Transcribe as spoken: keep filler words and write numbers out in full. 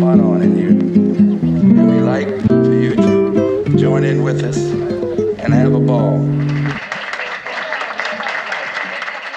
fun on in here. And we like for you to join in with us and have a ball.